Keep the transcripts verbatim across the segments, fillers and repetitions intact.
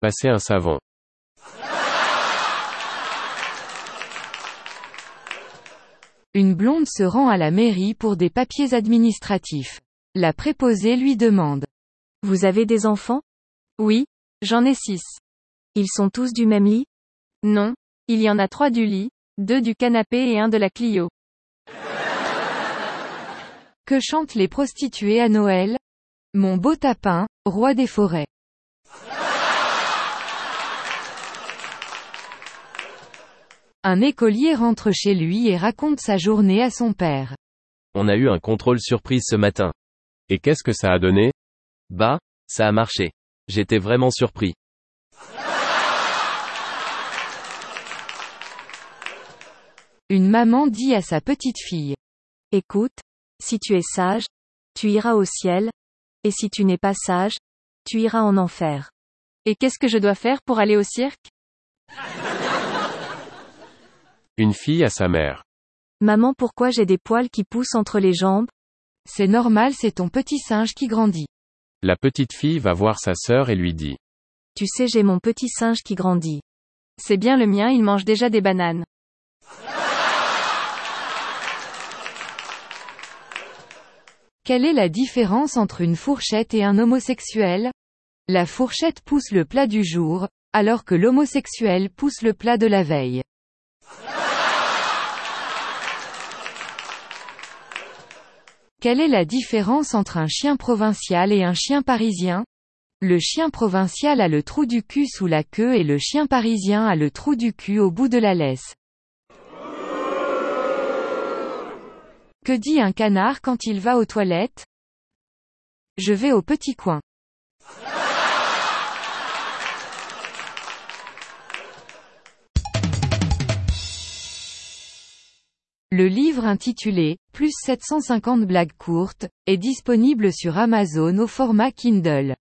Passez un savon. Une blonde se rend à la mairie pour des papiers administratifs. La préposée lui demande. Vous avez des enfants? Oui, j'en ai six. Ils sont tous du même lit? Non, il y en a trois du lit, deux du canapé et un de la Clio. Que chantent les prostituées à Noël? Mon beau tapin, roi des forêts. Un écolier rentre chez lui et raconte sa journée à son père. On a eu un contrôle surprise ce matin. Et qu'est-ce que ça a donné? Bah, ça a marché. J'étais vraiment surpris. Une maman dit à sa petite fille. Écoute, si tu es sage, tu iras au ciel, et si tu n'es pas sage, tu iras en enfer. Et qu'est-ce que je dois faire pour aller au cirque? Une fille à sa mère. Maman, pourquoi j'ai des poils qui poussent entre les jambes? C'est normal, c'est ton petit singe qui grandit. La petite fille va voir sa sœur et lui dit. Tu sais, j'ai mon petit singe qui grandit. C'est bien le mien, il mange déjà des bananes. Quelle est la différence entre une fourchette et un homosexuel? La fourchette pousse le plat du jour, alors que l'homosexuel pousse le plat de la veille. Quelle est la différence entre un chien provincial et un chien parisien? Le chien provincial a le trou du cul sous la queue et le chien parisien a le trou du cul au bout de la laisse. Que dit un canard quand il va aux toilettes? Je vais au petit coin. Le livre intitulé « Plus sept cent cinquante blagues courtes » est disponible sur Amazon au format Kindle.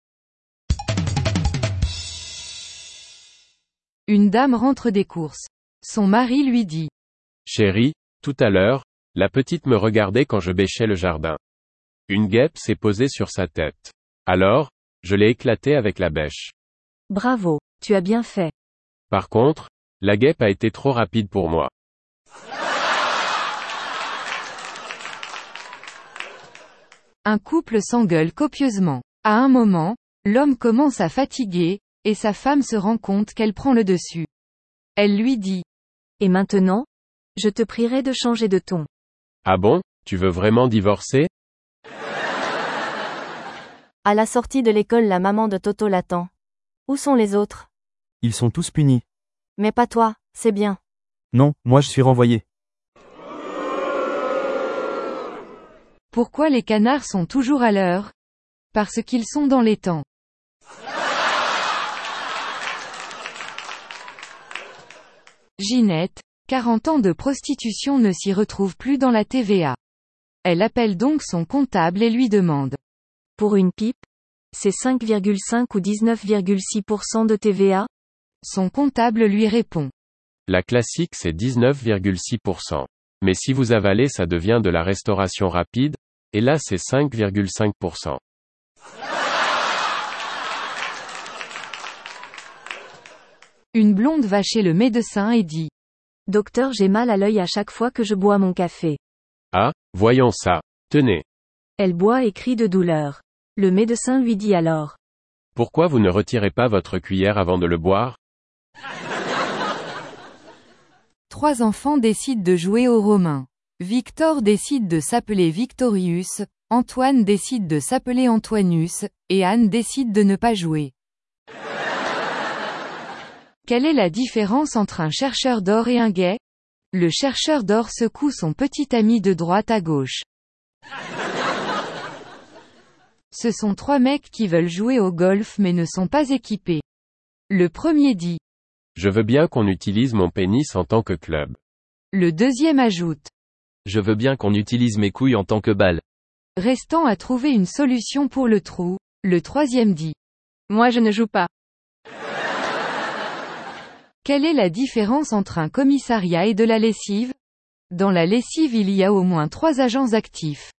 Une dame rentre des courses. Son mari lui dit. Chérie, tout à l'heure, la petite me regardait quand je bêchais le jardin. Une guêpe s'est posée sur sa tête. Alors, je l'ai éclatée avec la bêche. Bravo, tu as bien fait. Par contre, la guêpe a été trop rapide pour moi. Un couple s'engueule copieusement. À un moment, l'homme commence à fatiguer, et sa femme se rend compte qu'elle prend le dessus. Elle lui dit. Et maintenant? Je te prierai de changer de ton. Ah bon, tu veux vraiment divorcer? À la sortie de l'école, la maman de Toto l'attend. Où sont les autres? Ils sont tous punis. Mais pas toi, c'est bien. Non, moi je suis renvoyé. Pourquoi les canards sont toujours à l'heure? Parce qu'ils sont dans les temps. Ginette, quarante ans de prostitution ne s'y retrouve plus dans la T V A. Elle appelle donc son comptable et lui demande. Pour une pipe? C'est cinq virgule cinq ou dix-neuf virgule six pour cent de T V A? Son comptable lui répond. La classique c'est dix-neuf virgule six pour cent. Mais si vous avalez ça devient de la restauration rapide, et là c'est cinq virgule cinq pour cent. Une blonde va chez le médecin et dit. Docteur, j'ai mal à l'œil à chaque fois que je bois mon café. Ah, voyons ça. Tenez. Elle boit et crie de douleur. Le médecin lui dit alors. Pourquoi vous ne retirez pas votre cuillère avant de le boire? Trois enfants décident de jouer aux Romains. Victor décide de s'appeler Victorius, Antoine décide de s'appeler Antoinus, et Anne décide de ne pas jouer. Quelle est la différence entre un chercheur d'or et un gay? Le chercheur d'or secoue son petit ami de droite à gauche. Ce sont trois mecs qui veulent jouer au golf mais ne sont pas équipés. Le premier dit. Je veux bien qu'on utilise mon pénis en tant que club. Le deuxième ajoute. Je veux bien qu'on utilise mes couilles en tant que balle. Restant à trouver une solution pour le trou, le troisième dit. Moi je ne joue pas. Quelle est la différence entre un commissariat et de la lessive? Dans la lessive il y a au moins trois agents actifs.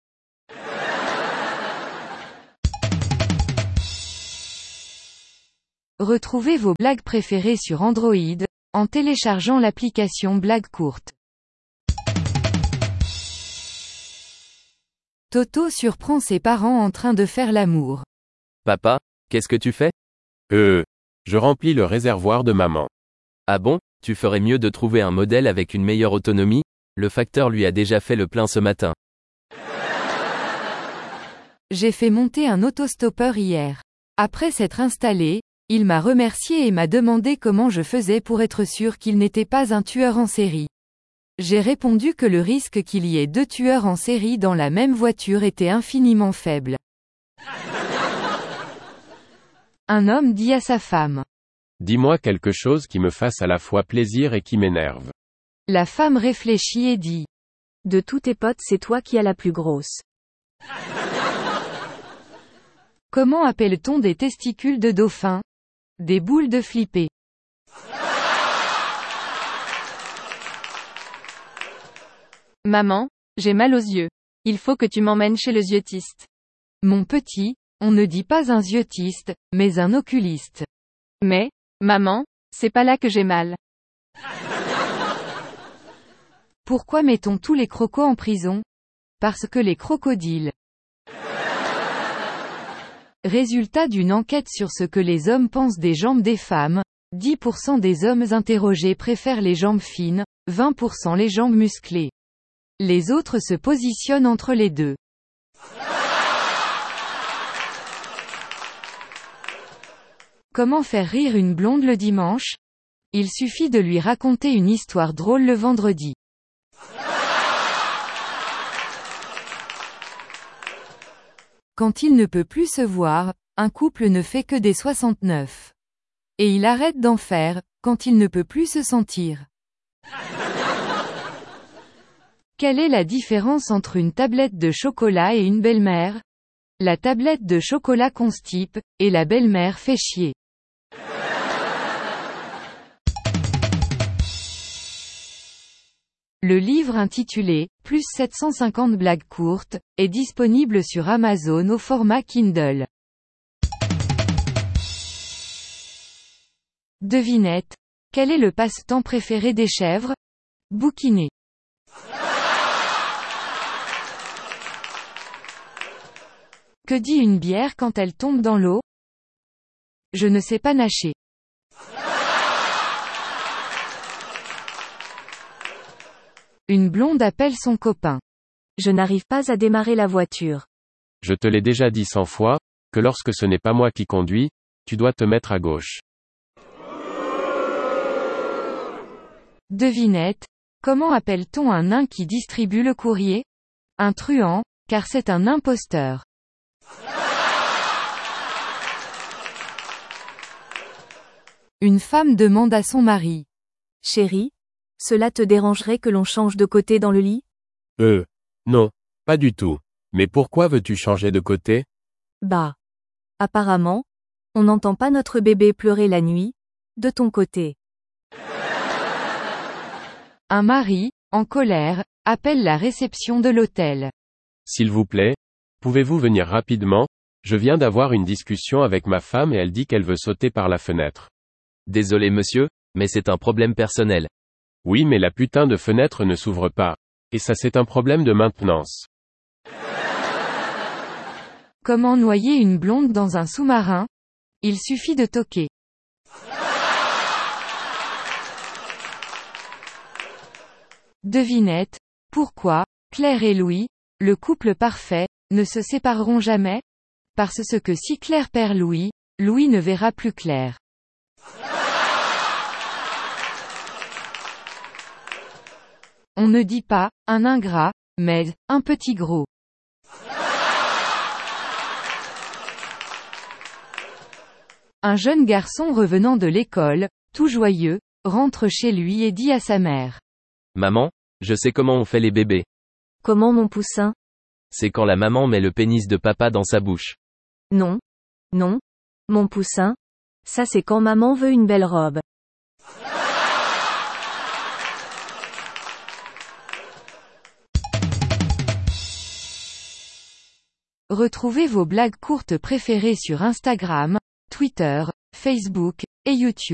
Retrouvez vos blagues préférées sur Android, en téléchargeant l'application Blagues courtes. Toto surprend ses parents en train de faire l'amour. Papa, qu'est-ce que tu fais? Euh, je remplis le réservoir de maman. Ah bon, tu ferais mieux de trouver un modèle avec une meilleure autonomie, le facteur lui a déjà fait le plein ce matin. J'ai fait monter un autostoppeur hier. Après s'être installé, il m'a remercié et m'a demandé comment je faisais pour être sûr qu'il n'était pas un tueur en série. J'ai répondu que le risque qu'il y ait deux tueurs en série dans la même voiture était infiniment faible. Un homme dit à sa femme. Dis-moi quelque chose qui me fasse à la fois plaisir et qui m'énerve. La femme réfléchit et dit. De tous tes potes, c'est toi qui as la plus grosse. Comment appelle-t-on des testicules de dauphin? Des boules de flipper. Maman, j'ai mal aux yeux. Il faut que tu m'emmènes chez le yeux-tiste. Mon petit, on ne dit pas un yeux-tiste, mais un oculiste. Mais, maman, c'est pas là que j'ai mal. Pourquoi mettons tous les crocos en prison? Parce que les crocodiles. Résultat d'une enquête sur ce que les hommes pensent des jambes des femmes, dix pour cent des hommes interrogés préfèrent les jambes fines, vingt pour cent les jambes musclées. Les autres se positionnent entre les deux. Comment faire rire une blonde le dimanche? Il suffit de lui raconter une histoire drôle le vendredi. Quand il ne peut plus se voir, un couple ne fait que des soixante-neuf. Et il arrête d'en faire, quand il ne peut plus se sentir. Quelle est la différence entre une tablette de chocolat et une belle-mère? La tablette de chocolat constipe, et la belle-mère fait chier. Le livre intitulé « Plus sept cent cinquante blagues courtes » est disponible sur Amazon au format Kindle. Devinette. Quel est le passe-temps préféré des chèvres? Bouquiner. Que dit une bière quand elle tombe dans l'eau? Je ne sais pas nager. Une blonde appelle son copain. Je n'arrive pas à démarrer la voiture. Je te l'ai déjà dit cent fois, que lorsque ce n'est pas moi qui conduis, tu dois te mettre à gauche. Devinette. Comment appelle-t-on un nain qui distribue le courrier? Un truand, car c'est un imposteur. Une femme demande à son mari. Chérie, cela te dérangerait que l'on change de côté dans le lit? Euh, non, pas du tout. Mais pourquoi veux-tu changer de côté? Bah. Apparemment, on n'entend pas notre bébé pleurer la nuit, de ton côté. Un mari, en colère, appelle la réception de l'hôtel. S'il vous plaît, pouvez-vous venir rapidement? Je viens d'avoir une discussion avec ma femme et elle dit qu'elle veut sauter par la fenêtre. Désolé monsieur, mais c'est un problème personnel. Oui, mais la putain de fenêtre ne s'ouvre pas. Et ça c'est un problème de maintenance. Comment noyer une blonde dans un sous-marin? Il suffit de toquer. Devinette. Pourquoi, Claire et Louis, le couple parfait, ne se sépareront jamais? Parce que si Claire perd Louis, Louis ne verra plus Claire. On ne dit pas, un ingrat, mais, un petit gros. Un jeune garçon revenant de l'école, tout joyeux, rentre chez lui et dit à sa mère. Maman, je sais comment on fait les bébés. Comment mon poussin? C'est quand la maman met le pénis de papa dans sa bouche. Non. Non. Mon poussin. Ça c'est quand maman veut une belle robe. Retrouvez vos blagues courtes préférées sur Instagram, Twitter, Facebook, et YouTube.